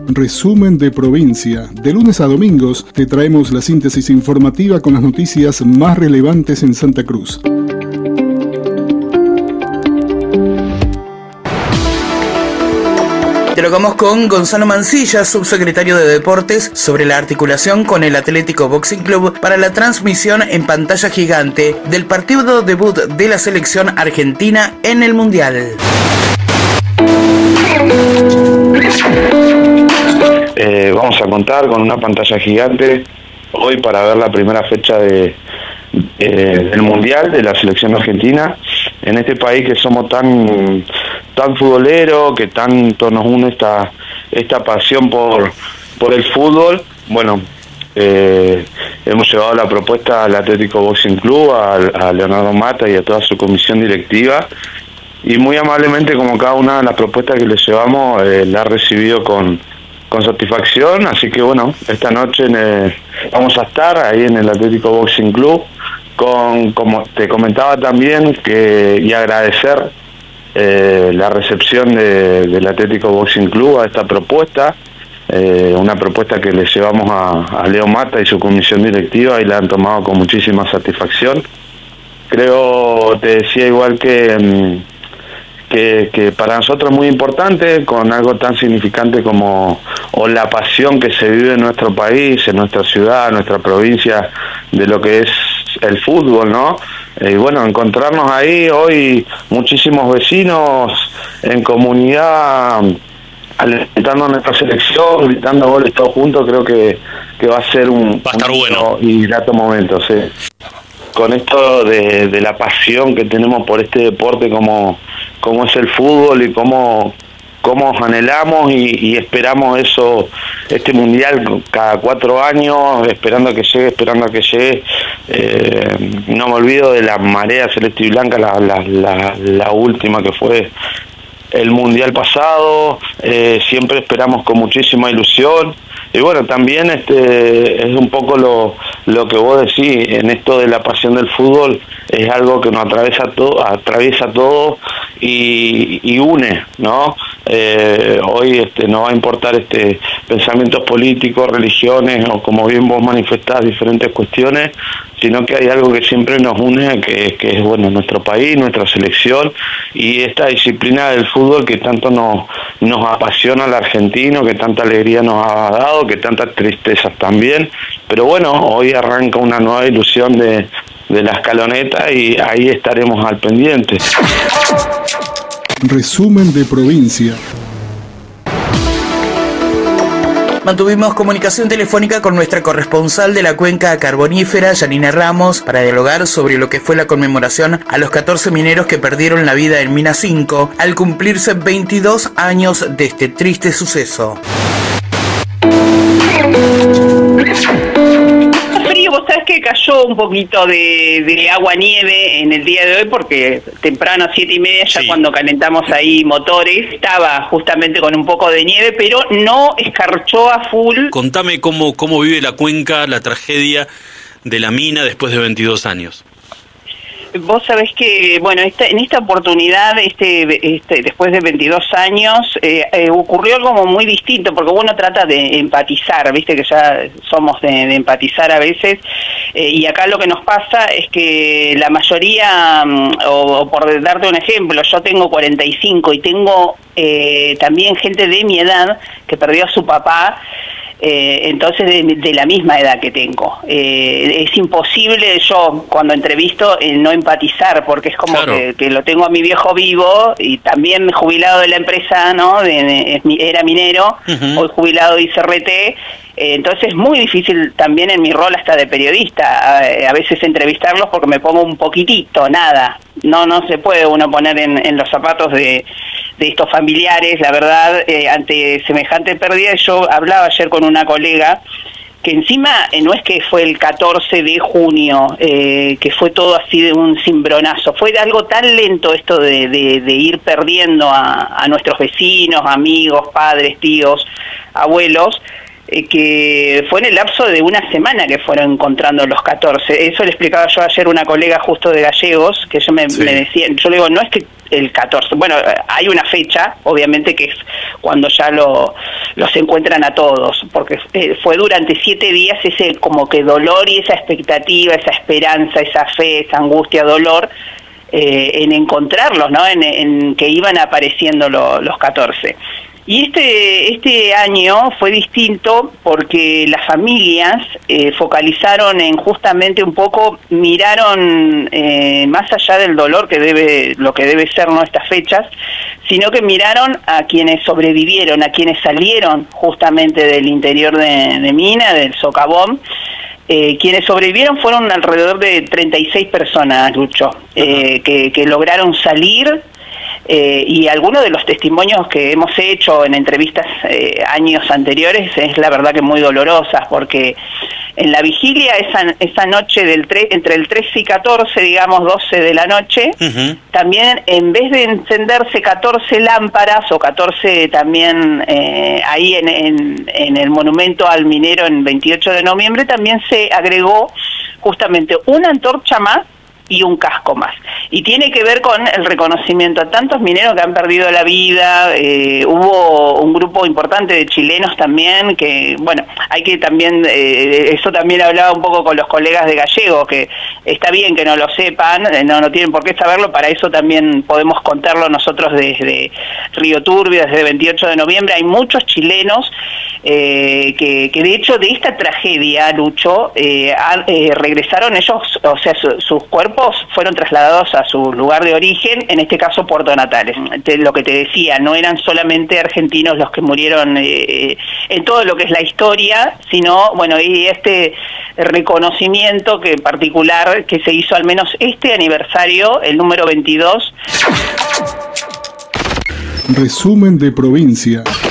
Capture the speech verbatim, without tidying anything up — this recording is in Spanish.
Resumen de provincia. De lunes a domingos te traemos la síntesis informativa con las noticias más relevantes en Santa Cruz. Dialogamos con Gonzalo Mancilla, subsecretario de Deportes, sobre la articulación con el Atlético Boxing Club para la transmisión en pantalla gigante del partido debut de la selección argentina en el Mundial. Eh, vamos a contar con una pantalla gigante hoy para ver la primera fecha de, eh, del Mundial de la selección argentina en este país que somos tan tan futbolero, que tanto nos une esta esta pasión por por el fútbol. Bueno, eh, hemos llevado la propuesta al Atlético Boxing Club, a, a Leonardo Mata y a toda su comisión directiva, y muy amablemente, como cada una de las propuestas que le llevamos, eh, la ha recibido con con satisfacción. Así que bueno, esta noche eh, vamos a estar ahí en el Atlético Boxing Club, con, como te comentaba también, que y agradecer eh, la recepción de, del Atlético Boxing Club a esta propuesta, eh, una propuesta que le llevamos a, a Leo Mata y su comisión directiva, y la han tomado con muchísima satisfacción. Creo, te decía igual que... Que, que para nosotros es muy importante, con algo tan significante como o la pasión que se vive en nuestro país, en nuestra ciudad, en nuestra provincia, de lo que es el fútbol, ¿no? Y bueno, encontrarnos ahí hoy muchísimos vecinos en comunidad, alentando a nuestra selección, gritando goles todos juntos, creo que, que va a ser un, va a estar un bueno y grato momento, sí. Con esto de, de la pasión que tenemos por este deporte como, como es el fútbol, y cómo, cómo anhelamos y, y esperamos eso, este mundial cada cuatro años, esperando a que llegue, esperando a que llegue. Eh, no me olvido de la marea celeste y blanca, la, la, la, la última que fue el mundial pasado. Eh, siempre esperamos con muchísima ilusión. Y bueno, también este es un poco lo, lo que vos decís, en esto de la pasión del fútbol, es algo que nos atraviesa todo, atraviesa todo y, y une, ¿no? Eh, hoy este no va a importar este pensamientos políticos, religiones, o como bien vos manifestás, diferentes cuestiones, sino que hay algo que siempre nos une, que, que es bueno nuestro país, nuestra selección, y esta disciplina del fútbol que tanto nos, nos apasiona al argentino, que tanta alegría nos ha dado, que tantas tristezas también. Pero bueno, hoy arranca una nueva ilusión de, de la escaloneta, y ahí estaremos al pendiente. Resumen de provincia. Mantuvimos comunicación telefónica con nuestra corresponsal de la cuenca carbonífera, Yanina Ramos, para dialogar sobre lo que fue la conmemoración a los catorce mineros que perdieron la vida en Mina cinco al cumplirse veintidós años de este triste suceso. Frío, vos sabés que cayó un poquito de, de agua nieve en el día de hoy, porque temprano a siete y media, ya sí, cuando calentamos ahí motores, estaba justamente con un poco de nieve, pero no escarchó a full. Contame cómo, cómo vive la cuenca la tragedia de la mina después de veintidós años. Vos sabés que, bueno, esta, en esta oportunidad, este, este, después de veintidós años, eh, eh, ocurrió algo muy distinto, porque uno trata de empatizar, viste que ya somos de, de empatizar a veces, eh, y acá lo que nos pasa es que la mayoría, o, o por darte un ejemplo, yo tengo cuarenta y cinco y tengo eh, también gente de mi edad que perdió a su papá. Eh, entonces de, de la misma edad que tengo, eh, es imposible yo cuando entrevisto eh, no empatizar, porque es como claro. que, que lo tengo a mi viejo vivo, y también jubilado de la empresa, ¿no? De, de, era minero, uh-huh. Hoy jubilado de I C R T. Eh, entonces es muy difícil también en mi rol hasta de periodista a, a veces entrevistarlos, porque me pongo un poquitito, nada, no no se puede uno poner en, en los zapatos de de estos familiares, la verdad, eh, ante semejante pérdida. Yo hablaba ayer con una colega que encima eh, no es que fue el catorce de junio, eh, que fue todo así de un cimbronazo, fue algo tan lento esto de, de, de ir perdiendo a, a nuestros vecinos, amigos, padres, tíos, abuelos, eh, que fue en el lapso de una semana que fueron encontrando los catorce. Eso le explicaba yo ayer a una colega justo de Gallegos, que yo me, sí. me decía, yo le digo, no es que el catorce, bueno, hay una fecha, obviamente, que es cuando ya lo, los encuentran a todos, porque eh, fue durante siete días ese como que dolor y esa expectativa, esa esperanza, esa fe, esa angustia, dolor, eh, en encontrarlos, ¿no? En, en que iban apareciendo lo, los catorce. Y este este año fue distinto porque las familias eh, focalizaron en justamente un poco, miraron eh, más allá del dolor que debe, lo que debe ser, ¿no?, estas fechas, sino que miraron a quienes sobrevivieron, a quienes salieron justamente del interior de, de Mina, del socavón. Eh, quienes sobrevivieron fueron alrededor de treinta y seis personas, Lucho, eh, que, que lograron salir. Eh, y algunos de los testimonios que hemos hecho en entrevistas eh, años anteriores es la verdad que muy dolorosas, porque en la vigilia esa, esa noche del tre entre el trece y catorce, digamos doce de la noche, uh-huh. también en vez de encenderse catorce lámparas o catorce también eh, ahí en, en, en el monumento al minero en veintiocho de noviembre, también se agregó justamente una antorcha más y un casco más. Y tiene que ver con el reconocimiento a tantos mineros que han perdido la vida. Eh, hubo un grupo importante de chilenos también, que, bueno, hay que también, eh, eso también hablaba un poco con los colegas de gallegos, que está bien que no lo sepan, eh, no, no tienen por qué saberlo, para eso también podemos contarlo nosotros desde Río Turbio, desde veintiocho de noviembre. Hay muchos chilenos eh, que, que de hecho de esta tragedia, Lucho, eh, a, eh, regresaron ellos, o sea, su, sus cuerpos fueron trasladados a su lugar de origen, en este caso Puerto Natales. Te, lo que te decía, no eran solamente argentinos los que murieron eh, en todo lo que es la historia, sino, bueno, y este reconocimiento que particular que se hizo al menos este aniversario, el número veintidós. Resumen de provincia.